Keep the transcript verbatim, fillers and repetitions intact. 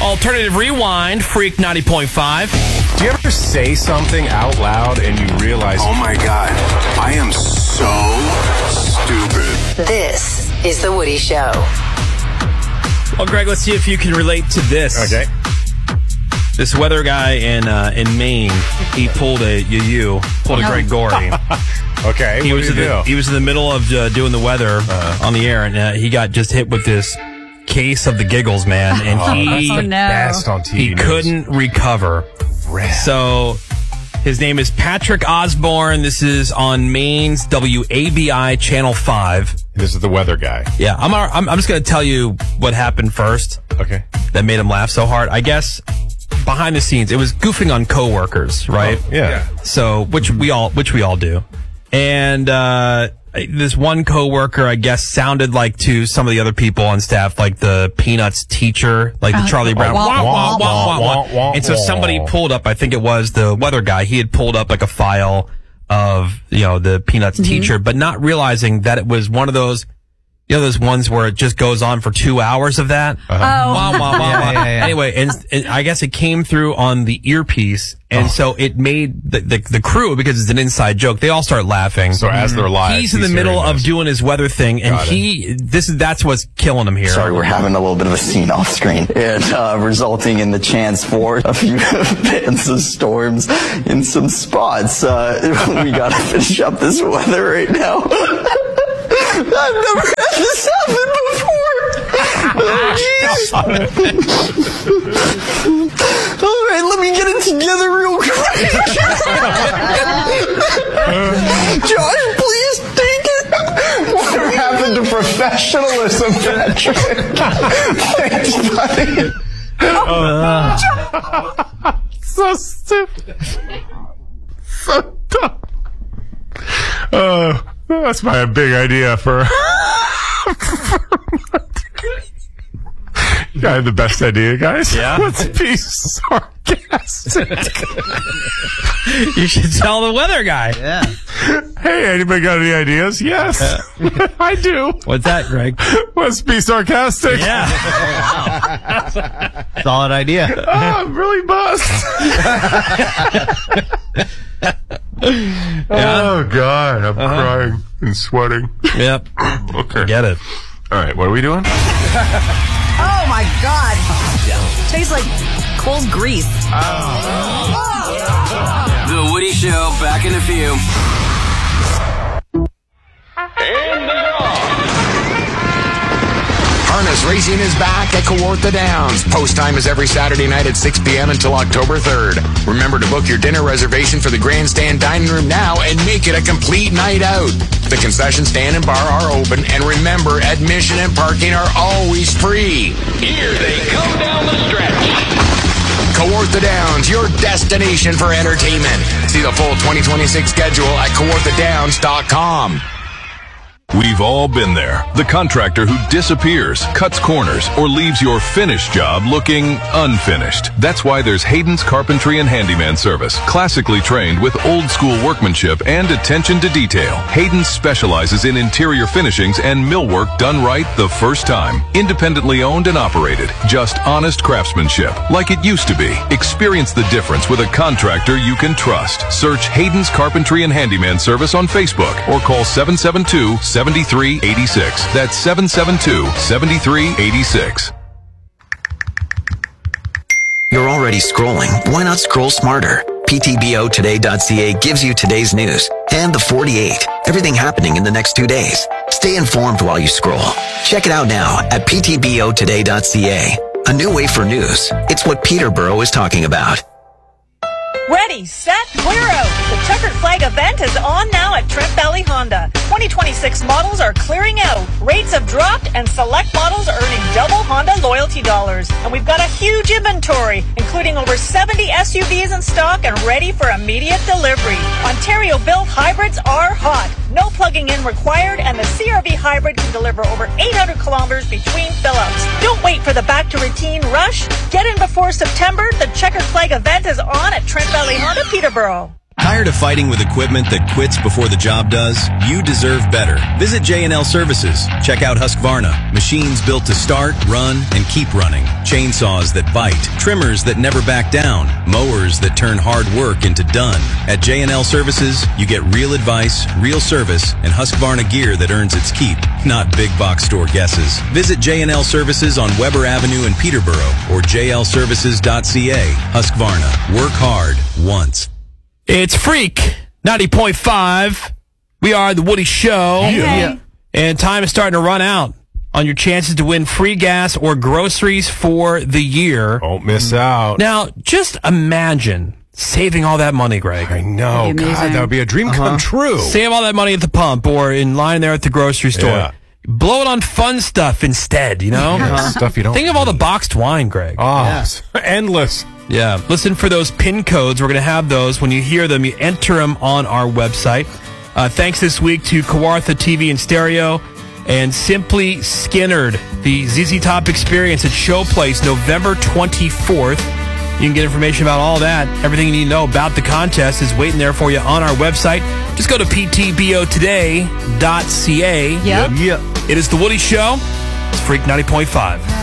Alternative Rewind, Freak ninety point five. Do you ever say something out loud and you realize, oh my God, I am so stupid? This is The Woody Show. Well, Greg, let's see if you can relate to this. Okay. This weather guy in uh, in Maine, he pulled a you pulled a Greg Gorey. Okay, He what was did in you the, do? he was in the middle of uh, doing the weather uh, on the air, and uh, he got just hit with this case of the giggles, man, and Oh, he that's the no. best on T V he news. couldn't recover. So his name is Patrick Osborne. This is on Maine's W A B I Channel five. This is the weather guy. Yeah, I'm I'm, I'm just going to tell you what happened first. Okay. That made him laugh so hard. I guess behind the scenes, it was goofing on coworkers, right? Oh, yeah. So, which we all, which we all do. And, uh, this one coworker, I guess, sounded like to some of the other people on staff, like the Peanuts teacher, like the Charlie Brown. wah, Wah, wah, wah, wah, wah, wah. And so somebody pulled up, I think it was the weather guy, he had pulled up like a file of, you know, the Peanuts teacher, but not realizing that it was one of those, you know, those ones where it just goes on for two hours of that. Oh. Wah, wah, wah, wah. yeah, yeah. Anyway, and, and I guess it came through on the earpiece, and so it made the, the the crew, because it's an inside joke, they all start laughing. So as they're live, he's in the middle hearing of this. doing his weather thing, and Got it. he this is that's what's killing him here. Sorry, we're having a little bit of a scene off screen, and uh, resulting in the chance for a few fans of storms in some spots. Uh, we gotta finish up this weather right now. I've never had this happen before. Oh, jeez. All right, let me get it together real quick. Josh, please take it. What happened to professionalism, Patrick? Thanks, buddy. So stupid. So dumb. Uh, that's my big idea for... I had the best idea, guys. Yeah? Let's be sarcastic. You should tell the weather guy. Yeah. Hey, anybody got any ideas? Yes. I do. What's that, Greg? Let's be sarcastic. Yeah. Solid idea. Oh, I'm really buzzed. Oh, God. I'm crying and sweating. Yep. Okay. Get it. All right. What are we doing? Oh my God. Tastes like cold grease. The Woody Show, back in a few. Harness Racing is back at Kawartha Downs. Post time is every Saturday night at six p.m. until October third. Remember to book your dinner reservation for the grandstand dining room now and make it a complete night out. The concession stand and bar are open, and remember, admission and parking are always free. Here they come down the stretch. Kawartha Downs, your destination for entertainment. See the full twenty twenty-six schedule at kawartha downs dot com. We've all been there. The contractor who disappears, cuts corners, or leaves your finished job looking unfinished. That's why there's Hayden's Carpentry and Handyman Service. Classically trained with old school workmanship and attention to detail, Hayden's specializes in interior finishings and millwork done right the first time. Independently owned and operated. Just honest craftsmanship, like it used to be. Experience the difference with a contractor you can trust. Search Hayden's Carpentry and Handyman Service on Facebook or call seven seven two, seven three eight six. That's seven seven two, seven three eight six. You're already scrolling. Why not scroll smarter? P T B O today dot C A gives you today's news and the forty-eight. Everything happening in the next two days. Stay informed while you scroll. Check it out now at P T B O today dot C A. A new way for news. It's what Peterborough is talking about. Ready, set, clear out. The Checkered Flag event is on now at Trent Valley Honda. twenty twenty-six models are clearing out. Rates have dropped and select models are earning double Honda loyalty dollars. And we've got a huge inventory, including over seventy S U Vs in stock and ready for immediate delivery. Ontario-built hybrids are hot. No plugging in required, and the C R V hybrid can deliver over eight hundred kilometers between fill-ups. Don't wait for the back-to-routine rush. Get in before September. The Checkered Flag event is on at Trent Valley Honda, Peterborough. Tired of fighting with equipment that quits before the job does? You deserve better. Visit J and L Services. Check out Husqvarna. Machines built to start, run, and keep running. Chainsaws that bite. Trimmers that never back down. Mowers that turn hard work into done. At J and L Services, you get real advice, real service, and Husqvarna gear that earns its keep, not big box store guesses. Visit J and L Services on Weber Avenue in Peterborough or j l services dot c a. Husqvarna. Work hard once. It's Freak ninety point five. We are the Woody Show. Hey. Yeah. And time is starting to run out on your chances to win free gas or groceries for the year. Don't miss out. Now, just imagine saving all that money, Greg. I know. God, that would be a dream uh-huh. come true. Save all that money at the pump or in line there at the grocery store. Yeah. Blow it on fun stuff instead, you know? Uh-huh. Stuff you don't Think of all the boxed wine, Greg. Oh, yeah. Endless. Yeah. Listen for those PIN codes. We're going to have those. When you hear them, you enter them on our website. Uh, thanks this week to Kawartha T V and Stereo and Simply Skinnerd, the Z Z Top experience at Showplace, November twenty-fourth. You can get information about all that. Everything you need to know about the contest is waiting there for you on our website. Just go to p t b o today dot c a. Yep. Yep. It is The Woody Show. It's Freak ninety point five.